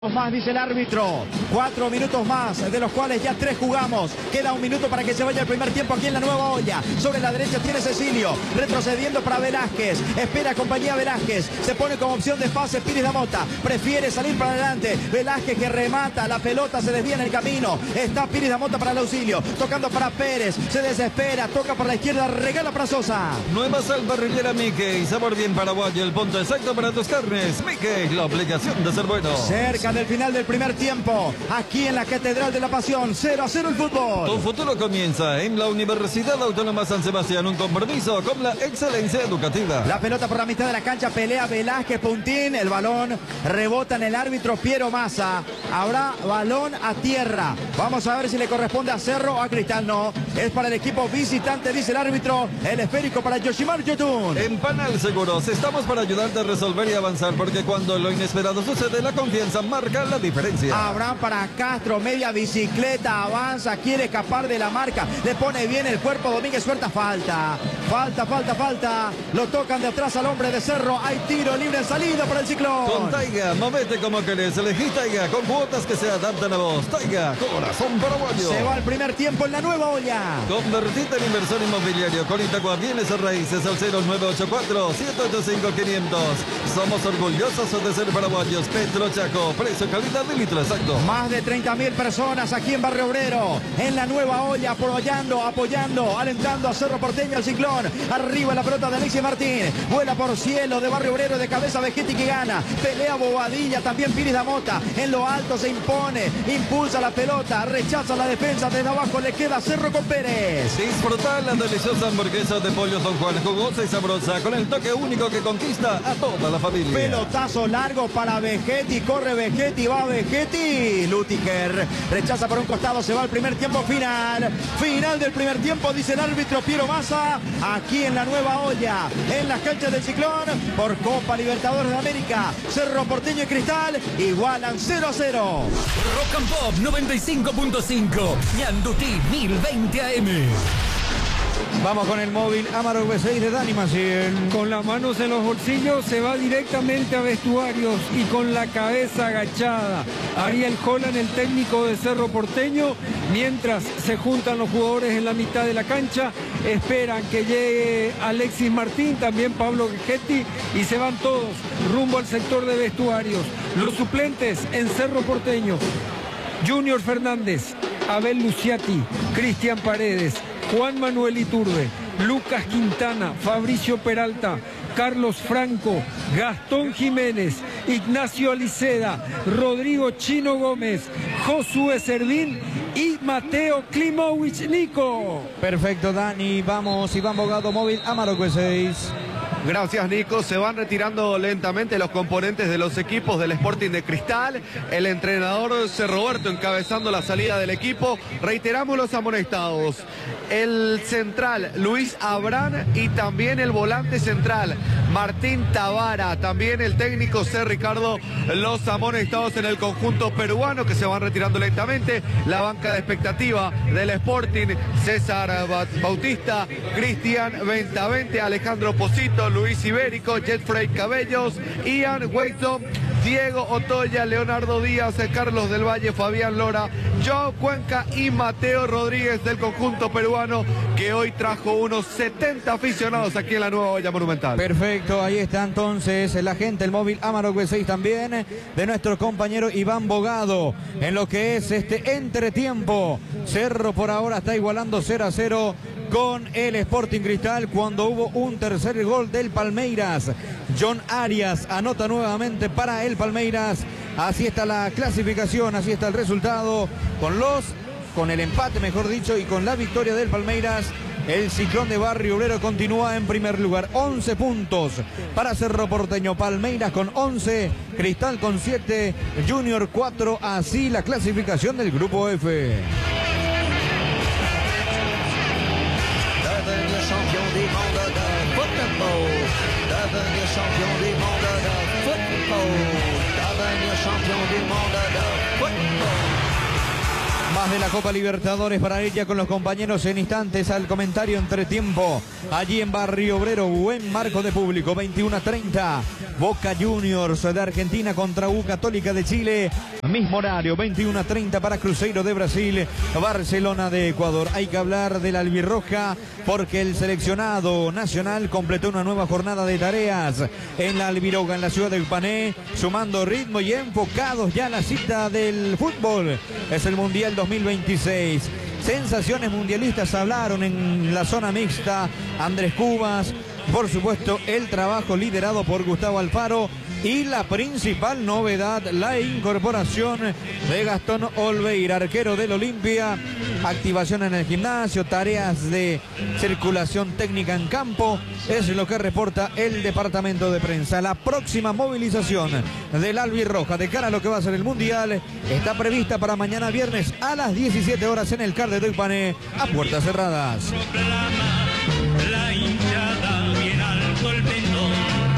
Más, dice el árbitro, 4 minutos más, de los cuales ya 3 jugamos. Queda 1 minuto para que se vaya el primer tiempo aquí en la Nueva Olla. Sobre la derecha tiene Cecilio, retrocediendo para Velázquez. Espera compañía Velázquez, se pone como opción de pase Pires da Mota. Prefiere salir para adelante, Velázquez que remata, la pelota se desvía en el camino. Está Pires da Mota para el auxilio, tocando para Pérez, se desespera, toca por la izquierda, regala para Sosa. Nueva salva Riviera Mickey, sabor bien paraguayo, el punto exacto para tus carnes. Mickey, la obligación de ser bueno. Cerca del final del primer tiempo, aquí en la Catedral de la Pasión, 0-0 el fútbol. Tu futuro comienza en la Universidad Autónoma San Sebastián, un compromiso con la excelencia educativa. La pelota por la mitad de la cancha, pelea Velázquez, puntín, el balón rebota en el árbitro Piero Massa. Habrá balón a tierra. Vamos a ver si le corresponde a Cerro o a Cristal. No, es para el equipo visitante, dice el árbitro. El esférico para Yoshimar Yotun. En Panal Seguros estamos para ayudarte a resolver y avanzar, porque cuando lo inesperado sucede, la confianza marca la diferencia. Abraham para Castro, media bicicleta, avanza, quiere escapar de la marca, le pone bien el cuerpo, Domínguez suelta, falta. Lo tocan de atrás al hombre de Cerro, hay tiro libre en salida para el Ciclón. Con Taiga, movete como querés, elegí Taiga con cuotas que se adaptan a vos. Taiga, corazón paraguayo. Se va el primer tiempo en la Nueva Olla. Convertite en inversor inmobiliario con Itacua Bienes Raíces al 0984-785-500. Somos orgullosos de ser paraguayos. Petro Chaco, precio calidad de litro exacto. Más de 30.000 personas aquí en Barrio Obrero, en la Nueva Olla, apoyando, alentando a Cerro Porteño, al Ciclón. Arriba la pelota de Alexis Martín, vuela por cielo de Barrio Obrero, de cabeza Vegetti que gana, pelea Bobadilla, también Pires da Mota, en lo alto se impone, impulsa la pelota, rechaza la defensa, desde abajo le queda Cerro con Pérez. Disfrutar la deliciosa hamburguesa de pollo Don Juan, jugosa y sabrosa, con el toque único que conquista a toda la familia. Pelotazo largo para Vegetti, corre Vegetti, va Vegetti, Lutiger rechaza por un costado, se va al primer tiempo final del primer tiempo, dice el árbitro Piero Massa, aquí en la Nueva Olla, en las canchas del Ciclón, por Copa Libertadores de América. Cerro Porteño y Cristal igualan 0-0. Rock and Pop 95.5, Ñandutí 1020 AM. Vamos con el móvil Amarok V6 de Dani Maciel. Con las manos en los bolsillos se va directamente a vestuarios y con la cabeza agachada. Ariel Holland, el técnico de Cerro Porteño, mientras se juntan los jugadores en la mitad de la cancha, esperan que llegue Alexis Martín, también Pablo Vegetti, y se van todos rumbo al sector de vestuarios. Los suplentes en Cerro Porteño: Junior Fernández, Abel Luciati, Cristian Paredes, Juan Manuel Iturbe, Lucas Quintana, Fabricio Peralta, Carlos Franco, Gastón Jiménez, Ignacio Aliceda, Rodrigo Chino Gómez, Josué Servín y Mateo Klimowicz Nico. Perfecto, Dani. Vamos, Iván Bogado, móvil Amarok V6. Gracias, Nico. Se van retirando lentamente los componentes de los equipos del Sporting de Cristal. El entrenador Roberto encabezando la salida del equipo. Reiteramos los amonestados: el central Luis Abrán y también el volante central Martín Tavara. También el técnico C. Ricardo. Los amonestados en el conjunto peruano, que se van retirando lentamente. La banca de expectativa del Sporting: César Bautista, Cristian Bentavente, Alejandro Posito, Luis Ibérico, Jetfrey Cabellos, Ian Weyton, Diego Otoya, Leonardo Díaz, Carlos del Valle, Fabián Lora, Joao Cuenca y Mateo Rodríguez del conjunto peruano, que hoy trajo unos 70 aficionados aquí en la Nueva Olla Monumental. Perfecto, ahí está entonces la gente, el móvil Amarok V6 también de nuestro compañero Iván Bogado en lo que es este entretiempo. Cerro por ahora está igualando 0-0 con el Sporting Cristal, cuando hubo un tercer gol del Palmeiras. John Arias anota nuevamente para el Palmeiras. Así está la clasificación, así está el resultado. Con el empate, mejor dicho, y con la victoria del Palmeiras, el Ciclón de Barrio Obrero continúa en primer lugar. 11 puntos para Cerro Porteño. Palmeiras con 11, Cristal con 7, Junior 4. Así la clasificación del grupo F. Champion du monde de football, devenir champion du monde de football, devenir champion du monde de football. Más de la Copa Libertadores para ella con los compañeros en instantes al comentario entretiempo. Allí en Barrio Obrero, buen marco de público, 21:30. Boca Juniors de Argentina contra U Católica de Chile. Mismo horario, 21:30 para Cruzeiro de Brasil, Barcelona de Ecuador. Hay que hablar de la albirroja porque el seleccionado nacional completó una nueva jornada de tareas en la Albiroga, en la ciudad de Ipané, sumando ritmo y enfocados ya a la cita del fútbol. Es el Mundial 2026. Sensaciones mundialistas hablaron en la zona mixta Andrés Cubas. Por supuesto, el trabajo liderado por Gustavo Alfaro. Y la principal novedad, la incorporación de Gastón Olveira, arquero del Olimpia. Activación en el gimnasio, tareas de circulación técnica en campo. Es lo que reporta el departamento de prensa. La próxima movilización del albirroja de cara a lo que va a ser el Mundial está prevista para mañana viernes a las 17 horas en el CAR de Ipané, a puertas cerradas. La hinchada bien alto el pendón.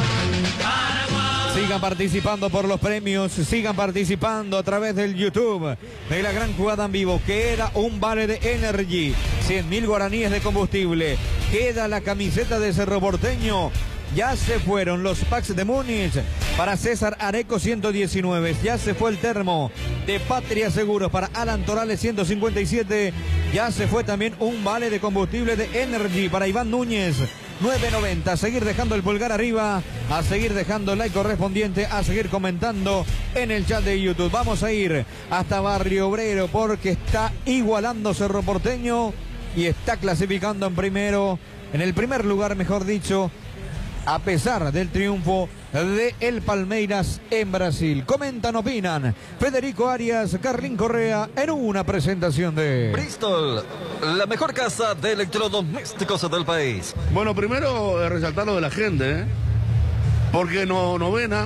Sigan participando por los premios, sigan participando a través del YouTube de la gran jugada en vivo. Queda un vale de Energy, 100.000 guaraníes de combustible. Queda la camiseta de Cerro Porteño. Ya se fueron los packs de Múnich para César Areco, 119. Ya se fue el termo de Patria Seguros para Alan Torales, 157. Ya se fue también un vale de combustible de Energy para Iván Núñez, 9.90. A seguir dejando el pulgar arriba, a seguir dejando el like correspondiente, a seguir comentando en el chat de YouTube. Vamos a ir hasta Barrio Obrero porque está igualando Cerro Porteño y está clasificando en el primer lugar, mejor dicho, a pesar del triunfo de el Palmeiras en Brasil. Comentan, opinan Federico Arias, Carlín Correa en una presentación de Bristol, la mejor casa de electrodomésticos del país. Bueno, primero resaltar lo de la gente, porque novena,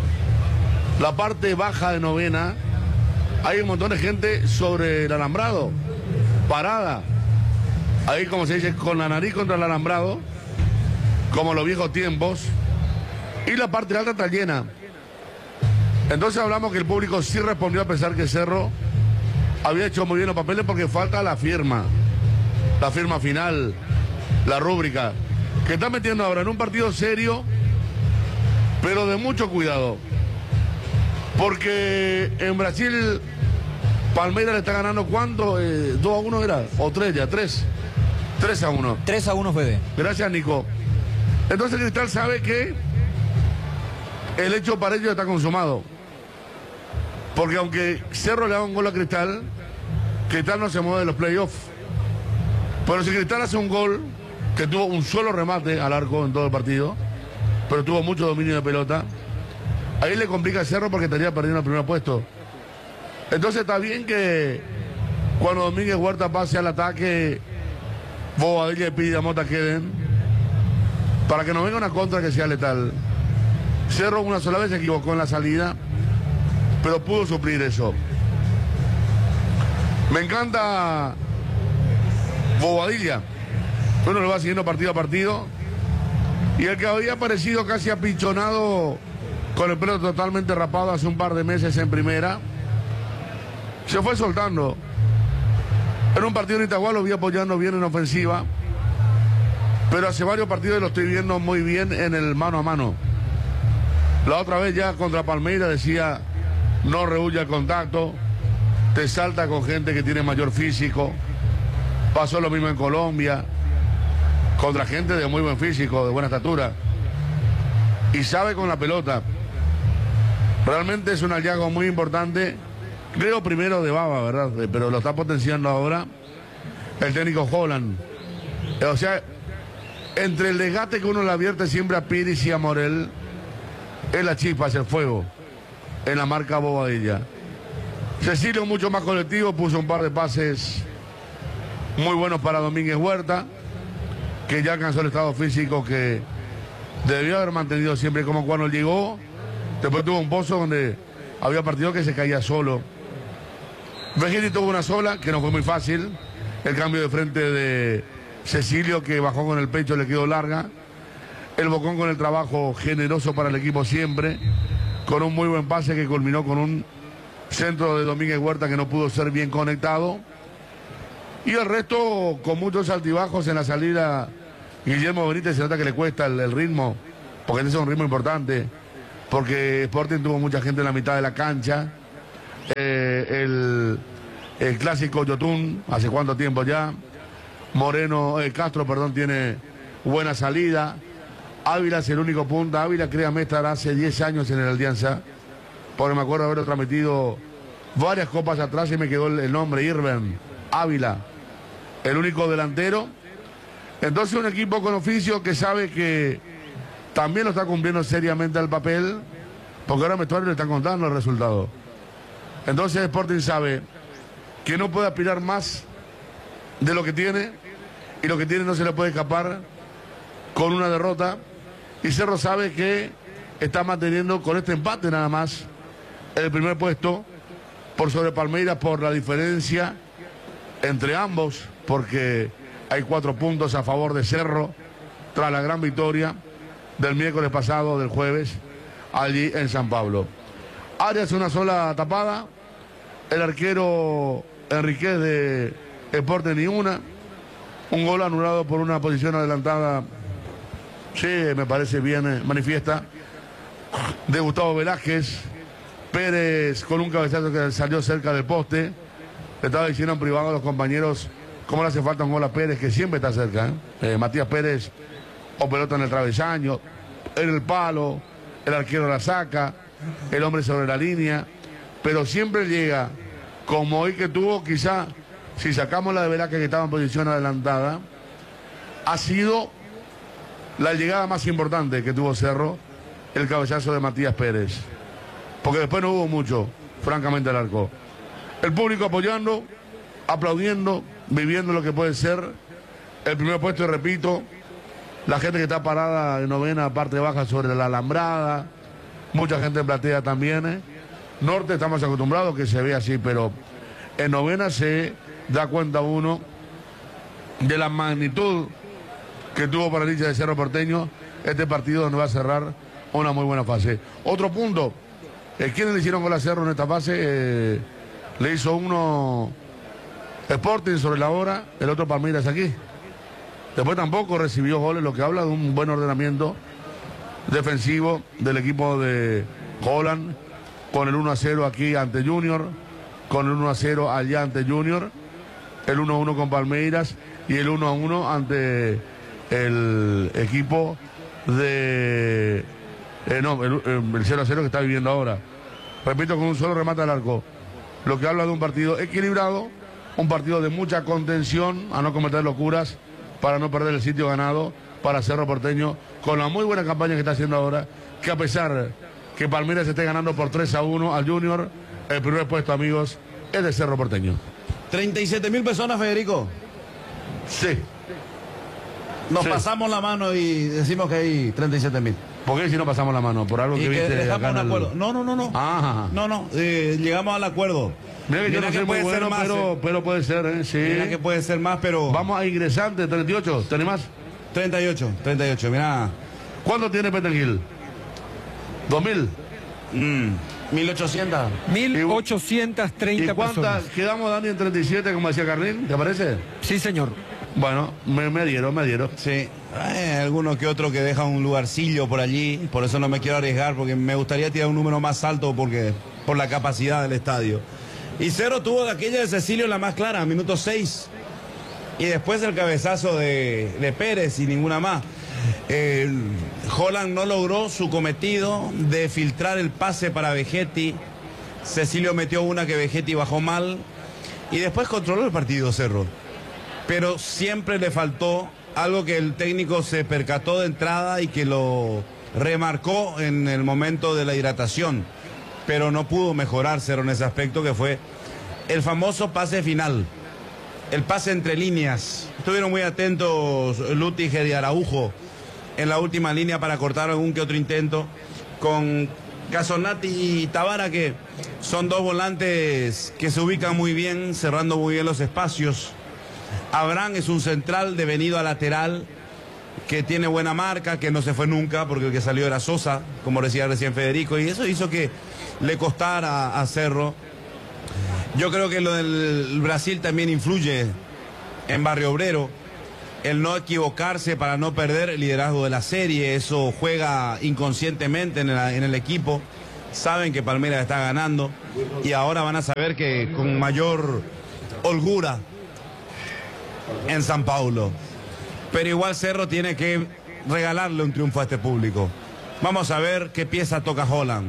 la parte baja de novena, hay un montón de gente sobre el alambrado, parada, ahí como se dice, con la nariz contra el alambrado, como los viejos tiempos, y la parte alta está llena. Entonces hablamos que el público sí respondió, a pesar que Cerro había hecho muy bien los papeles, porque falta la firma final, la rúbrica, que está metiendo ahora en un partido serio, pero de mucho cuidado, porque en Brasil Palmeiras le está ganando, ¿cuánto? 2-1 era, o 3 ya, 3-1. 3-1 Fede. Gracias, Nico. Entonces Cristal sabe que el hecho para ellos está consumado. Porque aunque Cerro le haga un gol a Cristal, Cristal no se mueve de los playoffs. Pero si Cristal hace un gol, que tuvo un solo remate al arco en todo el partido, pero tuvo mucho dominio de pelota, ahí le complica a Cerro porque estaría perdiendo el primer puesto. Entonces está bien que cuando Domínguez Huerta pase al ataque, Bobadilla y Pidi Mota queden, para que no venga una contra que sea letal. Cerro una sola vez se equivocó en la salida, pero pudo suplir eso. Me encanta Bobadilla. Uno lo va siguiendo partido a partido. Y el que había aparecido casi apichonado, con el pelo totalmente rapado hace un par de meses en primera, se fue soltando. En un partido en Itagua lo vi apoyando bien en ofensiva, pero hace varios partidos lo estoy viendo muy bien en el mano a mano. La otra vez ya contra Palmeiras decía, no rehuye el contacto, te salta con gente que tiene mayor físico. Pasó lo mismo en Colombia, contra gente de muy buen físico, de buena estatura, y sabe con la pelota. Realmente es un hallazgo muy importante, creo primero de Baba, ¿verdad? Pero lo está potenciando ahora el técnico Holland. O sea, entre el desgaste que uno le advierte siempre a Piris y a Morel, es la chispa, es el fuego en la marca Bobadilla. Cecilio mucho más colectivo, puso un par de pases muy buenos para Domínguez Huerta, que ya alcanzó el estado físico que debió haber mantenido siempre, como cuando llegó. Después tuvo un pozo donde había partido que se caía solo. Vegiri tuvo una sola, que no fue muy fácil. El cambio de frente de Cecilio, que bajó con el pecho, le quedó larga. El Bocón con el trabajo generoso para el equipo siempre, con un muy buen pase que culminó con un centro de Domínguez Huerta que no pudo ser bien conectado. Y el resto con muchos altibajos en la salida. Guillermo Benítez se nota que le cuesta el ritmo, porque ese es un ritmo importante, porque Sporting tuvo mucha gente en la mitad de la cancha. El clásico Yotun, ¿hace cuánto tiempo ya? Castro, tiene buena salida. Ávila es el único punta. Ávila, créame, estará hace 10 años en el Alianza, porque me acuerdo haberlo transmitido varias copas atrás y me quedó el nombre, Irben Ávila, el único delantero. Entonces un equipo con oficio que sabe que también lo está cumpliendo seriamente al papel, porque ahora Vestuario le están contando el resultado. Entonces Sporting sabe que no puede aspirar más de lo que tiene, y lo que tiene no se le puede escapar con una derrota. Y Cerro sabe que está manteniendo con este empate nada más el primer puesto por sobre Palmeiras, por la diferencia entre ambos, porque hay 4 puntos a favor de Cerro tras la gran victoria del miércoles pasado, del jueves, allí en San Pablo. Arias una sola tapada, el arquero Enríquez de Sporting ni una, un gol anulado por una posición adelantada, sí, me parece bien manifiesta, de Gustavo Velázquez. Pérez con un cabezazo que salió cerca del poste. Le estaba diciendo en privado a los compañeros cómo le hace falta un gol a Pérez, que siempre está cerca, Matías Pérez, o pelota en el travesaño, en el palo, el arquero la saca, el hombre sobre la línea, pero siempre llega, como hoy que tuvo, quizá, si sacamos la de Velázquez que estaba en posición adelantada, ha sido la llegada más importante que tuvo Cerro, el cabezazo de Matías Pérez, porque después no hubo mucho, francamente, al arco. El público apoyando, aplaudiendo, viviendo lo que puede ser el primer puesto, y repito, la gente que está parada en novena, parte baja sobre la alambrada, mucha gente en platea también. Norte estamos acostumbrados que se ve así, pero en novena se da cuenta uno de la magnitud que tuvo para el hincha de Cerro Porteño este partido, donde va a cerrar una muy buena fase. Otro punto, ¿quiénes le hicieron gol a Cerro en esta fase? Le hizo uno Sporting sobre la hora, el otro Palmeiras aquí. Después tampoco recibió goles, lo que habla de un buen ordenamiento defensivo del equipo de Holland, con el 1-0 aquí ante Junior, con el 1-0 allá ante Junior, el 1-1 con Palmeiras y el 1-1 ante el equipo de... el 0-0 que está viviendo ahora. Repito, con un solo remate al arco. Lo que habla de un partido equilibrado, un partido de mucha contención, a no cometer locuras, para no perder el sitio ganado para Cerro Porteño, con la muy buena campaña que está haciendo ahora, que a pesar que Palmeiras esté ganando por 3-1 al Junior, el primer puesto, amigos, es de Cerro Porteño. 37.000 personas, Federico. Sí. Nos pasamos la mano y decimos que hay 37.000. ¿Por qué si no pasamos la mano? Por algo que viste dejamos acá un acuerdo. No. Ajá. No, llegamos al acuerdo. Mira que yo no soy muy bueno, más, pero puede ser, sí. Mira que puede ser más, pero... Vamos a ingresante, 38, ¿tenés más? 38, mira. ¿Cuánto tiene Pettengill? ¿2000? 1800. 1830 ¿Y cuántas personas. quedamos, Dani, en 37, como decía Carlín? ¿Te parece? Sí, señor. Bueno, me dieron. Sí, alguno que otro que deja un lugarcillo por allí, por eso no me quiero arriesgar, porque me gustaría tirar un número más alto por la capacidad del estadio. Y Cerro tuvo de aquella de Cecilio la más clara, minuto 6. Y después el cabezazo de Pérez y ninguna más. Holland no logró su cometido de filtrar el pase para Vegetti. Cecilio metió una que Vegetti bajó mal. Y después controló el partido Cerro. Pero siempre le faltó algo que el técnico se percató de entrada y que lo remarcó en el momento de la hidratación. Pero no pudo mejorar Cerro en ese aspecto, que fue el famoso pase final. El pase entre líneas. Estuvieron muy atentos Lutiger y Araujo en la última línea para cortar algún que otro intento. Con Casonati y Tabara, que son dos volantes que se ubican muy bien, cerrando muy bien los espacios. Abraham es un central devenido a lateral, que tiene buena marca, que no se fue nunca, porque el que salió era Sosa, como decía recién Federico, y eso hizo que le costara a Cerro Yo creo que lo del Brasil también influye en Barrio Obrero. El no equivocarse para no perder el liderazgo de la serie, eso juega inconscientemente en el equipo. Saben que Palmeiras está ganando y ahora van a saber que con mayor holgura en San Paulo. Pero igual Cerro tiene que regalarle un triunfo a este público. Vamos a ver qué pieza toca Holland.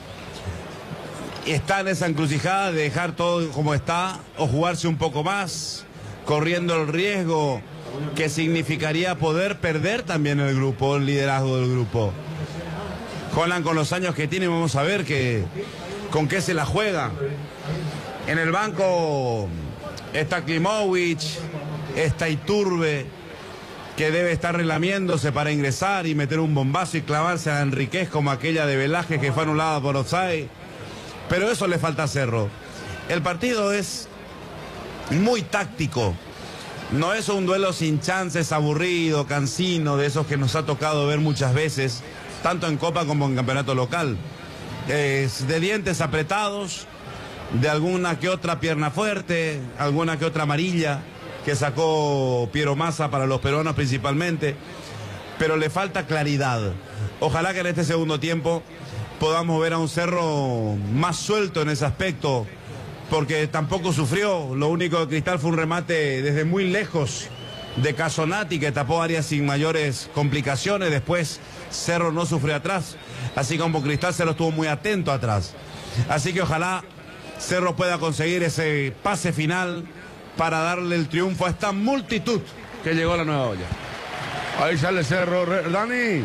Está en esa encrucijada de dejar todo como está o jugarse un poco más, corriendo el riesgo que significaría poder perder también el grupo, el liderazgo del grupo. Holland con los años que tiene, vamos a ver con qué se la juega. En el banco está Klimovic, está Iturbe, que debe estar relamiéndose para ingresar y meter un bombazo y clavarse a Enríquez como aquella de Velázquez que fue anulada por offside. Pero eso le falta a Cerro. El partido es muy táctico. No es un duelo sin chances, aburrido, cansino, de esos que nos ha tocado ver muchas veces, tanto en Copa como en campeonato local. Es de dientes apretados, de alguna que otra pierna fuerte, alguna que otra amarilla que sacó Piero Massa para los peruanos principalmente, pero le falta claridad. Ojalá que en este segundo tiempo podamos ver a un Cerro más suelto en ese aspecto, porque tampoco sufrió. Lo único de Cristal fue un remate desde muy lejos de Casonati, que tapó áreas sin mayores complicaciones. Después Cerro no sufrió atrás, así como Cristal Cerro estuvo muy atento atrás. Así que ojalá Cerro pueda conseguir ese pase final para darle el triunfo a esta multitud que llegó a la Nueva Olla. Ahí sale Cerro. Dani.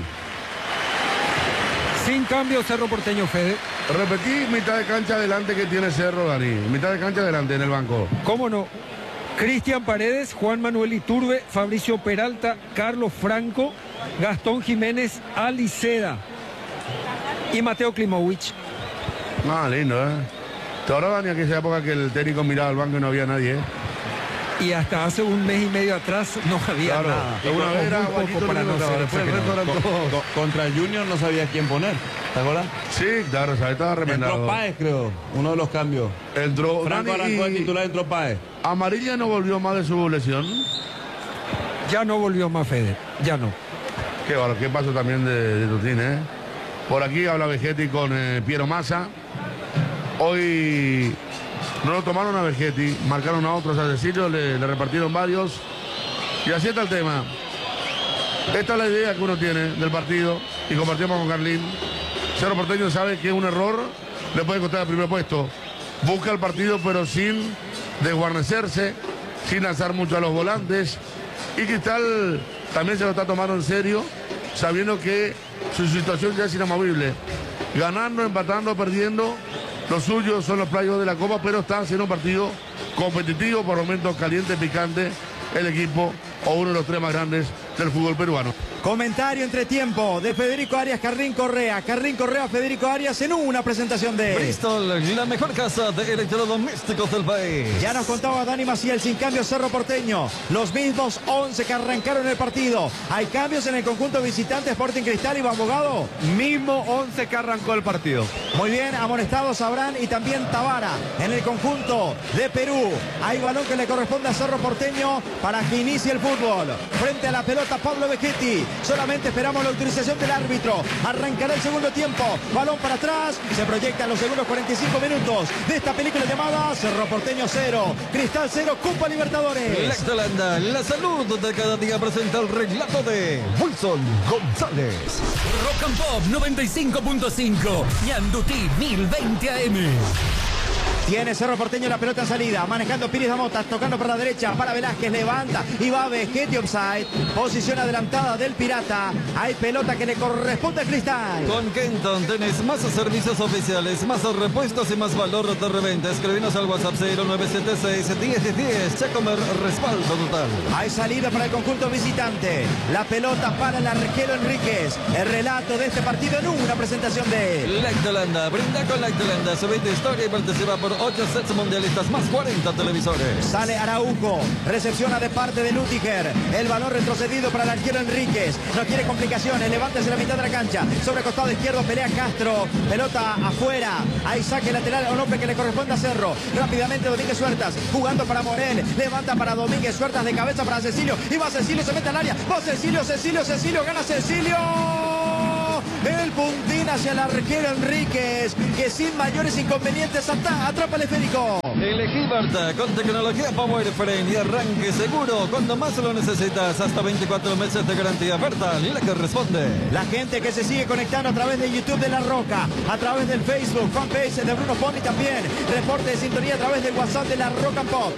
Sin cambio, Cerro Porteño, Fede. Repetí mitad de cancha adelante que tiene Cerro, Dani. Mitad de cancha adelante en el banco. ¿Cómo no? Cristian Paredes, Juan Manuel Iturbe, Fabricio Peralta, Carlos Franco, Gastón Jiménez, Aliceda y Mateo Klimovic. Ah, lindo, ¿eh? Te ahora, Dani, aquella época que el técnico miraba al banco y no había nadie, ¿eh? Y hasta hace un mes y medio atrás no había nada. Una vez era poco para no ser Contra el Junior no sabía quién poner, ¿te acuerdas? Sí, claro, estaba remendado. Entró Páez, creo, uno de los cambios. Entró Franco arrancó de titular, entró Páez. Amarilla no volvió más de su lesión. Ya no volvió más, Fede, ya no. Qué paso también de Tutín, ¿eh? Por aquí habla Vegetti con Piero Massa. Hoy no lo tomaron a Vegetti, marcaron a otros asesinos, le repartieron varios. Y así está el tema. Esta es la idea que uno tiene del partido y compartimos con Carlín. Cerro Porteño sabe que un error le puede costar el primer puesto. Busca el partido pero sin desguarnecerse, sin lanzar mucho a los volantes. Y Cristal también se lo está tomando en serio, sabiendo que su situación ya es inamovible. Ganando, empatando, perdiendo, los suyos son los playos de la Copa, pero está haciendo un partido competitivo, por momentos caliente, picante, el equipo o uno de los tres más grandes del fútbol peruano. Comentario entre tiempo de Federico Arias, Carlín Correa, Federico Arias en una presentación de Bristol, la mejor casa de electrodomésticos del país. Ya nos contaba Dani Maciel, sin cambio Cerro Porteño, los mismos 11 que arrancaron el partido. Hay cambios en el conjunto visitante Sporting Cristal y Abogado. Mismo 11 que arrancó el partido. Muy bien, amonestados Abrán y también Tabara en el conjunto de Perú. Hay balón que le corresponde a Cerro Porteño para que inicie el fútbol. Frente a la pelota Pablo Vegetti. Solamente esperamos la autorización del árbitro. Arrancará el segundo tiempo. Balón para atrás. Se proyectan los segundos 45 minutos de esta película llamada Cerro Porteño 0, Cristal 0, Copa Libertadores. Lactolanda, la salud de cada día presenta el relato de Wilson González. Rock and Pop 95.5 Ñandutí 1020 AM. Tiene Cerro Porteño la pelota en salida, manejando Pires Damota, tocando para la derecha, para Velázquez, levanta y va Vegetti offside, posición adelantada del Pirata, hay pelota que le corresponde a Cristal. Con Kenton tenés más servicios oficiales, más repuestos y más valor de reventa. Escribinos al WhatsApp 0976-1010, Chacomer, respaldo total. Hay salida para el conjunto visitante, la pelota para el arquero Enríquez, el relato de este partido en una presentación de Lactolanda, brinda con Lactolanda, subite historia y participa por 8 sets mundialistas más 40 televisores. Sale Araujo, recepciona de parte de Lutiger. El balón retrocedido para el arquero Enríquez. No quiere complicaciones, levántese la mitad de la cancha. Sobre costado izquierdo pelea Castro. Pelota afuera. Hay saque lateral a un hombre que le corresponde a Cerro. Rápidamente Domínguez Huertas, jugando para Morel. Levanta para Domínguez Huertas de cabeza para Cecilio. Y va Cecilio, se mete al área. Va Cecilio, gana Cecilio. El puntín hacia el arquero Enríquez, que sin mayores inconvenientes atrapa el esférico. Elegí Berta con tecnología Power Frame y arranque seguro cuando más lo necesitas. Hasta 24 meses de garantía. Berta, la que responde. La gente que se sigue conectando a través de YouTube de La Roca, a través del Facebook, fanpage de Bruno Pony también. Reporte de sintonía a través del WhatsApp de La Roca Pop,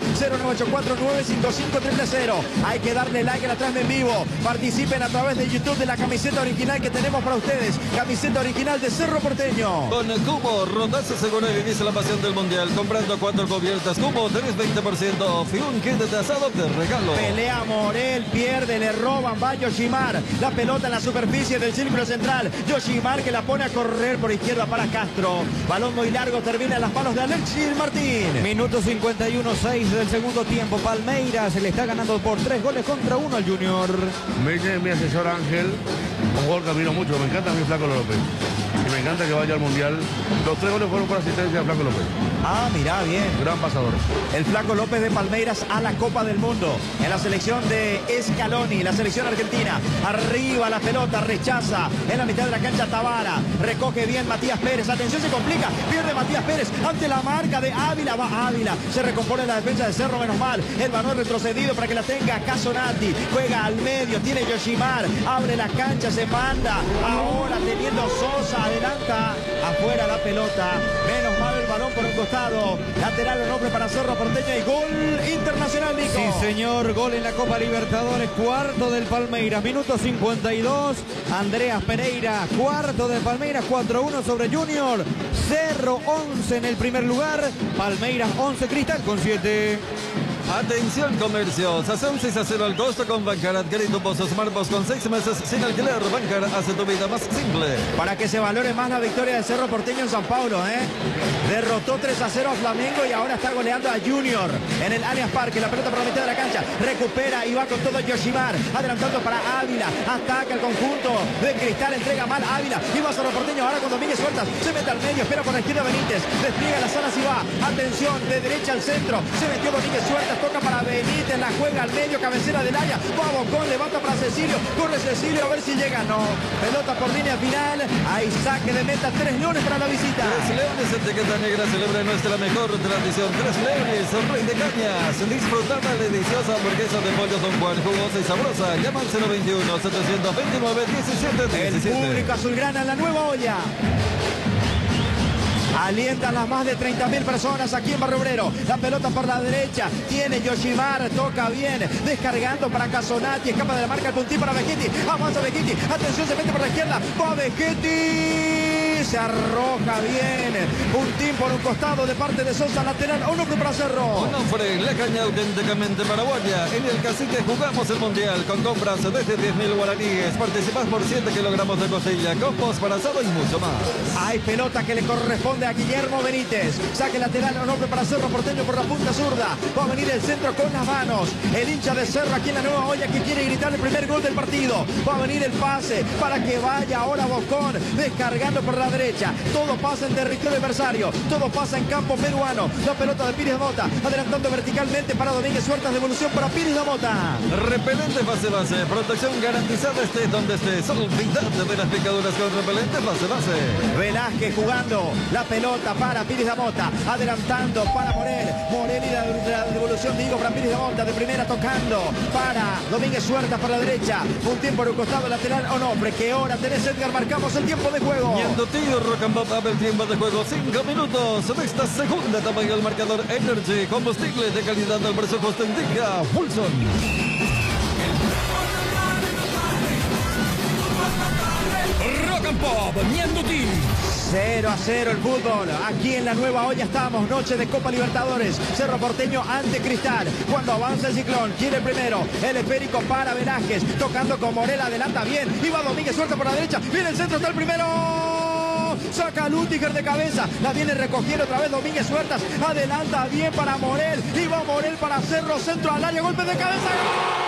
0984-955-000. Hay que darle like a la transmisión en vivo. Participen a través de YouTube de la camiseta original que tenemos para ustedes. Camiseta original de Cerro Porteño. Con el Cubo, rodaste seguro y vivís la pasión del mundial. Comprando 4 cubiertas Cubo, tenés 20% off y un kit de asado de regalo. Pelea Morel, pierde, le roban, va Yoshimar. La pelota en la superficie del círculo central. Yoshimar que la pone a correr por izquierda para Castro. Balón muy largo, termina en las manos de Alexis Martín. Minuto 51-6 del segundo tiempo. Palmeiras le está ganando por 3-1 al Junior. Me dice mi asesor Ángel, un jugador que admiro mucho, me encanta a mí Flaco López. Y me encanta que vaya al Mundial. Los 3 goles fueron por asistencia de Flaco López. Ah, mirá, bien. Gran pasador. El Flaco López de Palmeiras a la Copa del Mundo. En la selección de Scaloni, la selección argentina. Arriba la pelota, rechaza. En la mitad de la cancha Tabara. Recoge bien Matías Pérez. Atención, se complica. Pierde Matías Pérez ante la marca de Ávila. Va Ávila. Se recompone la defensa de Cerro, menos mal. El balón retrocedido para que la tenga Casonati. Juega al medio. Tiene Yoshimar. Abre la cancha, se manda. Ahora teniendo Sosa. Adelanta. Afuera la pelota. Menos mal el balón por un costado. Lateral un hombre para Cerro Porteño y gol internacional, Nico. Sí, señor, gol en la Copa Libertadores, cuarto del Palmeiras, minuto 52. Andreas Pereira, cuarto del Palmeiras, 4-1 sobre Junior. Cerro 11 en el primer lugar, Palmeiras 11, Cristal con 7. Atención comercios, hace un 6-0 al costo con Bancar. Adquiere tu Pozo Smartbox con 6 meses sin alquiler. Bancar hace tu vida más simple. Para que se valore más la victoria de Cerro Porteño en San Paulo, derrotó 3-0 a Flamengo y ahora está goleando a Junior en el Allianz Parque. La pelota por la mitad de la cancha, recupera y va con todo Yoshimar, adelantando para Ávila, ataca el conjunto de Cristal, entrega mal Ávila y va Cerro Porteño ahora con Domínguez Huertas, se mete al medio, espera por la izquierda Benítez, despliega las alas y va, atención, de derecha al centro, se metió Domínguez Huertas, toca para Benítez, la juega al medio, cabecera del área, va Bocón, levanta para Cecilio, corre Cecilio a ver si llega, no, pelota por línea final, hay saque de meta, 3 leones para la visita. 3 leones, etiqueta negra, celebra nuestra mejor tradición, 3 leones, rey de cañas, disfrutar la deliciosa hamburguesa de pollo Don Juan, jugosa y sabrosa, llama al 021-729-1717. El público azulgrana en la nueva olla. Alientan las más de 30.000 personas aquí en Barrio Obrero. La pelota por la derecha. Tiene Yoshimar. Toca bien. Descargando para Casonati. Escapa de la marca Puntín para Vegetti. Avanza Vegetti. Atención, se mete por la izquierda. Va Vegetti. Se arroja bien. Puntín por un costado de parte de Sosa. Lateral. Un hombre para Cerro. Onofre, la caña auténticamente paraguaya. En el cacique jugamos el mundial con compras desde 10.000 guaraníes. Participás por 7 kilogramos de costilla, combos para asado y mucho más. Hay pelota que le corresponde a Guillermo Benítez. Saque lateral, un hombre para Cerro Porteño por la punta zurda. Va a venir el centro con las manos. El hincha de Cerro aquí en la nueva olla que quiere gritar el primer gol del partido. Va a venir el pase para que vaya ahora Bocón descargando por la derecha. Todo pasa en territorio adversario. Todo pasa en campo peruano. La pelota de Pires Mota adelantando verticalmente para Domínguez Huertas. Devolución para Pires Mota. Repelente base. Protección garantizada estés donde estés. Olvídate de las picaduras con repelente base. Velázquez jugando la pelota para Pires Mota, adelantando para Morel y la devolución digo para Pires Mota, de primera tocando para Domínguez Huertas por la derecha, un tiempo en un costado lateral Onofre. ¿Qué hora tenés, Edgar? Marcamos el tiempo de juego. Yendo tío Rock and Pop abre el tiempo de juego, 5 minutos de esta segunda etapa y el marcador Energy, combustible de calidad del presupuesto indica Wilson. Rock and Pop, Ñandutí. 0-0 el fútbol. Aquí en la nueva olla estamos. Noche de Copa Libertadores. Cerro Porteño ante Cristal. Cuando avanza el ciclón. Quiere el primero. El esférico para Velázquez. Tocando con Morel. Adelanta bien. Y va Domínguez. Suelta por la derecha. Viene el centro. Está el primero. saca Lutiger de cabeza, la viene recogiendo otra vez Domínguez Huertas, adelanta bien para Morel, y va Morel para Cerro, centro al área, golpe de cabeza, ¡gol!